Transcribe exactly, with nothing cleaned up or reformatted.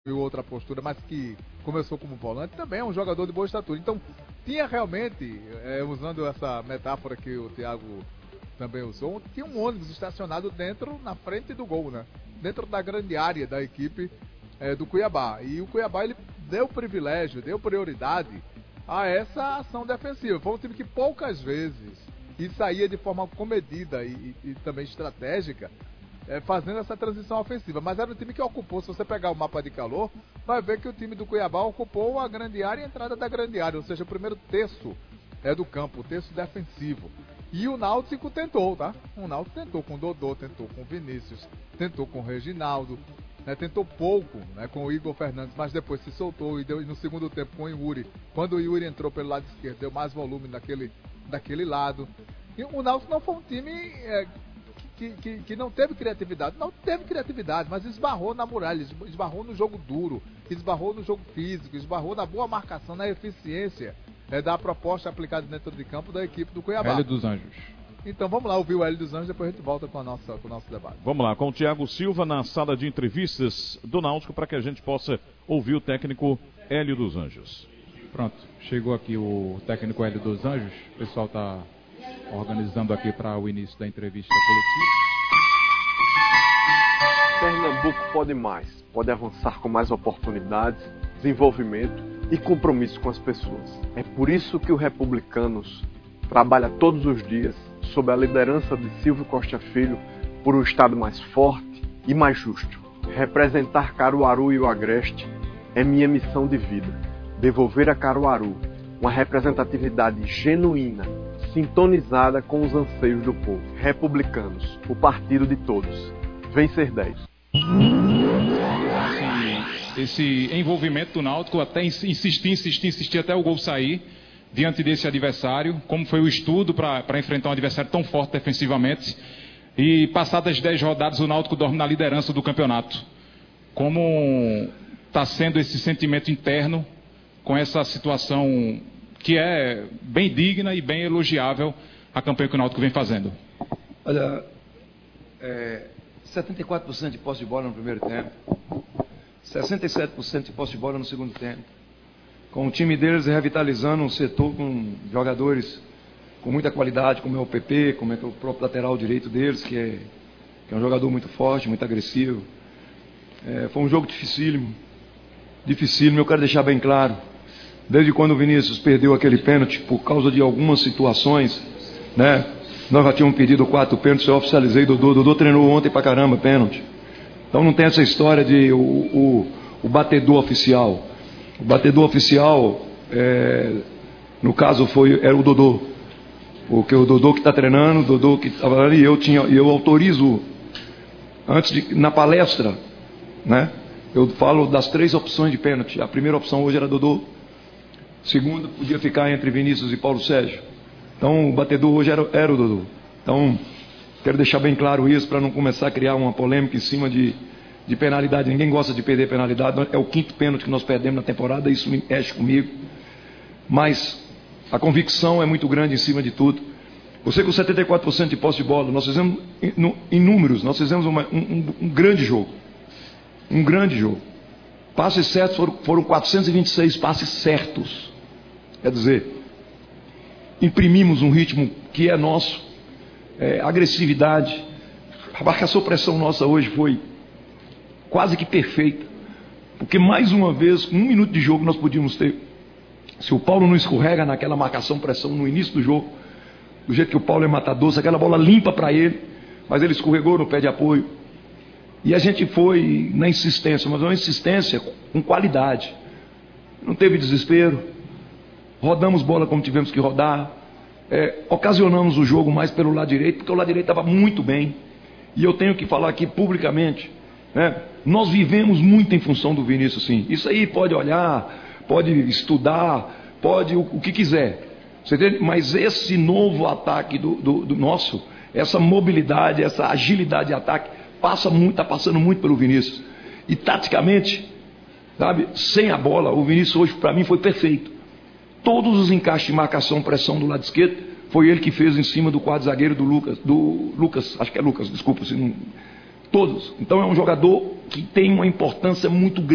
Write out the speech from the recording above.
outra postura, mas que começou como volante, também é um jogador de boa estatura. Então, tinha realmente, é, usando essa metáfora que o Thiago também usou, tinha um ônibus estacionado dentro, na frente do gol, né? Dentro da grande área da equipe é, do Cuiabá. E o Cuiabá, ele deu privilégio, deu prioridade a essa ação defensiva. Foi um time que poucas vezes, e saía de forma comedida e, e, e também estratégica, É, fazendo essa transição ofensiva, mas era um time que ocupou, se você pegar o mapa de calor, vai ver que o time do Cuiabá ocupou a grande área e a entrada da grande área, ou seja, o primeiro terço é do campo, o terço defensivo. E o Náutico tentou, tá? O Náutico tentou com o Dodô, tentou com o Vinícius, tentou com o Reginaldo, né? Tentou pouco, né, com o Igor Fernandes, mas depois se soltou e deu e no segundo tempo com o Yuri. Quando o Yuri entrou pelo lado esquerdo, deu mais volume naquele, daquele lado. E o Náutico não foi um time... É, Que, que, que não teve criatividade, não teve criatividade, mas esbarrou na muralha, esbarrou no jogo duro, esbarrou no jogo físico, esbarrou na boa marcação, na eficiência é, da proposta aplicada dentro de campo da equipe do Cuiabá. Hélio dos Anjos. Então vamos lá ouvir o Hélio dos Anjos, depois a gente volta com, a nossa, com o nosso debate. Vamos lá, com o Thiago Silva na sala de entrevistas do Náutico, para que a gente possa ouvir o técnico Hélio dos Anjos. Pronto, chegou aqui o técnico Hélio dos Anjos, o pessoal está organizando aqui para o início da entrevista coletiva. Pernambuco pode mais, pode avançar com mais oportunidades, desenvolvimento e compromisso com as pessoas. É por isso que o Republicanos trabalha todos os dias sob a liderança de Silvio Costa Filho por um estado mais forte e mais justo. Representar Caruaru e o Agreste é minha missão de vida. Devolver a Caruaru uma representatividade genuína, sintonizada com os anseios do povo. Republicanos, o partido de todos. Vencer dez. Esse, esse envolvimento do Náutico, até insistir, insistir, insistir até o gol sair diante desse adversário, como foi o estudo para enfrentar um adversário tão forte defensivamente. E passadas dez rodadas, o Náutico dorme na liderança do campeonato. Como está sendo esse sentimento interno com essa situação que é bem digna e bem elogiável a campanha que o Náutico vem fazendo? Olha, é, setenta e quatro por cento de posse de bola no primeiro tempo, sessenta e sete por cento de posse de bola no segundo tempo, com o time deles revitalizando um setor com jogadores com muita qualidade, como é o P P, como é o próprio lateral direito deles, que é, que é um jogador muito forte, muito agressivo. É, foi um jogo dificílimo, dificílimo, eu quero deixar bem claro. Desde quando o Vinícius perdeu aquele pênalti por causa de algumas situações, né? Nós já tínhamos pedido quatro pênaltis, eu oficializei Dodô. Dodô treinou ontem pra caramba pênalti. Então não tem essa história de o, o, o batedor oficial. O batedor oficial, é, no caso, foi, era o Dodô. Porque o Dodô que está treinando, o Dodô que estava ali, eu, tinha, eu autorizo, antes de, na palestra, né? Eu falo das três opções de pênalti. A primeira opção hoje era Dodô. Segundo, podia ficar entre Vinícius e Paulo Sérgio. Então, o batedor hoje era, era o Dodô. Então, quero deixar bem claro isso, para não começar a criar uma polêmica em cima de, de penalidade. Ninguém gosta de perder penalidade. É o quinto pênalti que nós perdemos na temporada, isso me mexe comigo. Mas a convicção é muito grande em cima de tudo. Você com setenta e quatro por cento de posse de bola, nós fizemos, em, em números, nós fizemos uma, um, um grande jogo. Um grande jogo. Passes certos foram, foram quatrocentos e vinte e seis passes certos. Quer dizer, imprimimos um ritmo que é nosso, é, agressividade. A marcação pressão nossa hoje foi quase que perfeita, porque mais uma vez, com um minuto de jogo nós podíamos ter, se o Paulo não escorrega naquela marcação pressão no início do jogo, do jeito que o Paulo é matador, se aquela bola limpa para ele, mas ele escorregou no pé de apoio, e a gente foi na insistência, mas uma insistência com qualidade, não teve desespero. Rodamos bola como tivemos que rodar, é, ocasionamos o jogo mais pelo lado direito, porque o lado direito estava muito bem, e eu tenho que falar aqui publicamente, né? Nós vivemos muito em função do Vinícius, sim. Isso aí pode olhar, pode estudar, pode o, o que quiser, você entende? Mas esse novo ataque do, do, do nosso, essa mobilidade, essa agilidade de ataque, passa muito, está passando muito pelo Vinícius, e taticamente, sabe, sem a bola, o Vinícius hoje para mim foi perfeito. Todos os encaixes de marcação, pressão do lado esquerdo, foi ele que fez em cima do quadro zagueiro do Lucas, do Lucas, acho que é Lucas, desculpa, se não, todos. Então é um jogador que tem uma importância muito grande.